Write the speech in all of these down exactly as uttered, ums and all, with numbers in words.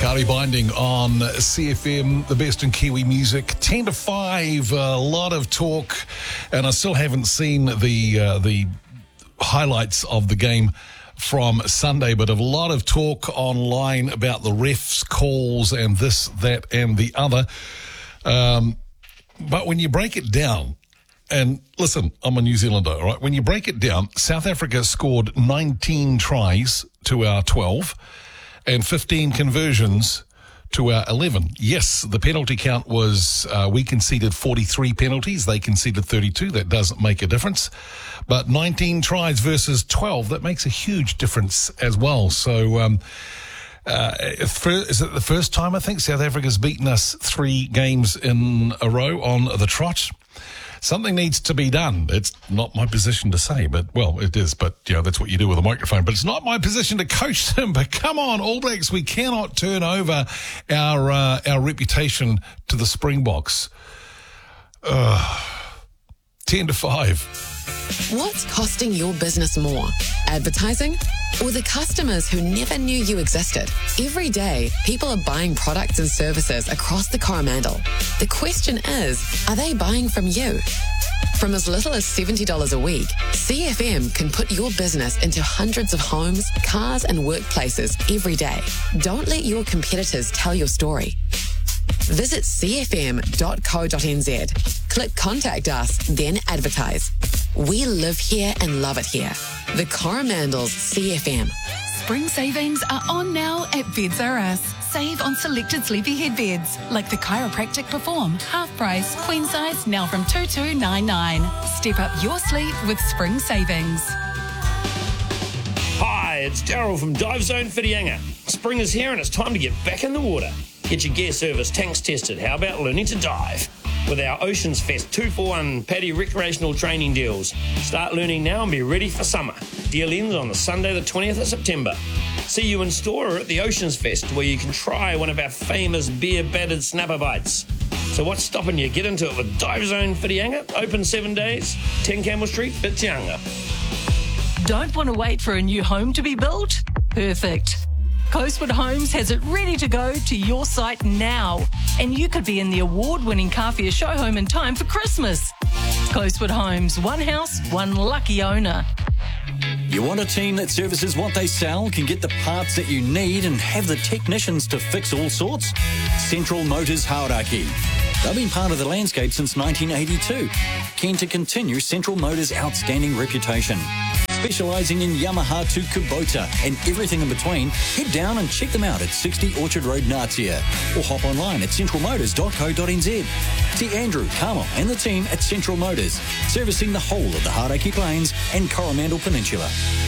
Kari Binding on C F M, the best in Kiwi music. ten to five, a lot of talk, and I still haven't seen the uh, the highlights of the game from Sunday, but a lot of talk online about the refs' calls and this, that, and the other. Um, but when you break it down, and listen, I'm a New Zealander, all right? When you break it down, South Africa scored nineteen tries to our twelve and fifteen conversions to our eleven. Yes, the penalty count was, uh, we conceded forty-three penalties. They conceded thirty-two. That doesn't make a difference. But nineteen tries versus twelve, that makes a huge difference as well. So, um, uh, is it the first time, I think, South Africa's beaten us three games in a row on the trot? Something needs to be done. It's not my position to say, but, well, it is, but, you know, that's what you do with a microphone. But it's not my position to coach them. But come on, All Blacks, we cannot turn over our uh, our reputation to the Springboks. Uh, ten to five. What's costing your business more? Advertising? Or the customers who never knew you existed? Every day, people are buying products and services across the Coromandel. The question is, are they buying from you? From as little as seventy dollars a week, C F M can put your business into hundreds of homes, cars and workplaces every day. Don't let your competitors tell your story. Visit c f m dot co dot n z. Click Contact Us, then advertise. We live here and love it here. The Coromandel's C F M. Spring savings are on now at Beds R Us. Save on selected sleepy head beds, like the Chiropractic Perform, half price, queen size, now from two two nine nine. Step up your sleep with spring savings. Hi, it's Daryl from Dive Zone Whitianga. Spring is here and it's time to get back in the water. Get your gear service, tanks tested. How about learning to dive? With our Oceans Fest two for one Paddy recreational training deals. Start learning now and be ready for summer. Deal ends on the Sunday the twentieth of September. See you in store or at the Oceans Fest, where you can try one of our famous beer-battered snapper bites. So what's stopping you? Get into it with Dive Zone Whitianga. Open seven days. ten Campbell Street, Whitianga. Don't want to wait for a new home to be built? Perfect. Coastwood Homes has it ready to go to your site now, and you could be in the award-winning Kawhia show home in time for Christmas. Coastwood Homes, one house, one lucky owner. You want a team that services what they sell, can get the parts that you need and have the technicians to fix all sorts? Central Motors Hauraki. They've been part of the landscape since nineteen eighty-two. Keen to continue Central Motors' outstanding reputation. Specialising in Yamaha to Kubota and everything in between, head down and check them out at sixty Orchard Road, Natia, or hop online at central motors dot co dot n z. See Andrew, Carmel and the team at Central Motors, servicing the whole of the Hauraki Plains and Coromandel Peninsula.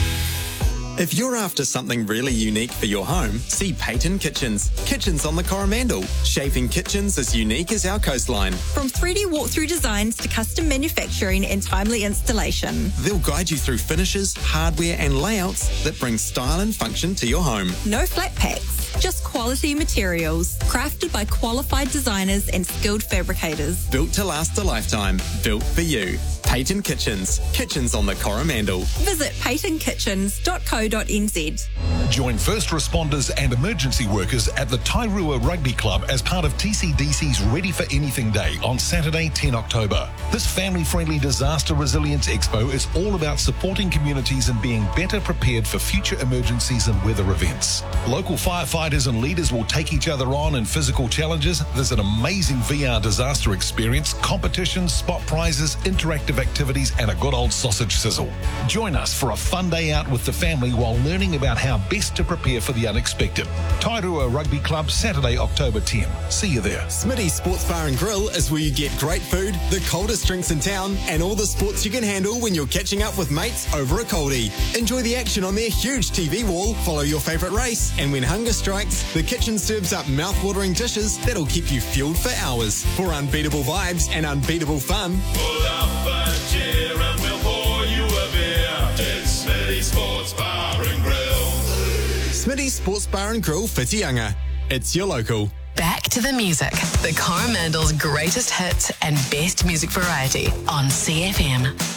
If you're after something really unique for your home, see Payton Kitchens. Kitchens on the Coromandel. Shaping kitchens as unique as our coastline. From three D walkthrough designs to custom manufacturing and timely installation. They'll guide you through finishes, hardware and layouts that bring style and function to your home. No flat packs, just quality materials. Crafted by qualified designers and skilled fabricators. Built to last a lifetime. Built for you. Payton Kitchens. Kitchens on the Coromandel. Visit payton kitchens dot co dot n z. Join first responders and emergency workers at the Tairua Rugby Club as part of T C D C's Ready for Anything Day on Saturday, the tenth of October. This family-friendly disaster resilience expo is all about supporting communities and being better prepared for future emergencies and weather events. Local firefighters and leaders will take each other on in physical challenges. There's an amazing V R disaster experience, competitions, spot prizes, interactive activities and a good old sausage sizzle. Join us for a fun day out with the family while learning about how best to prepare for the unexpected. Tairua Rugby Club, Saturday, October tenth. See you there. Smitty's Sports Bar and Grill is where you get great food, the coldest drinks in town and all the sports you can handle when you're catching up with mates over a coldie. Enjoy the action on their huge T V wall, follow your favourite race, and when hunger strikes, the kitchen serves up mouth-watering dishes that'll keep you fueled for hours. For unbeatable vibes and unbeatable fun, pull up a chair and we'll pour you a beer. It's Smitty's Sports Bar and Grill. Smitty's Sports Bar and Grill, Whitianga. It's your local. Back to the music. The Coromandel's greatest hits and best music variety on C F M.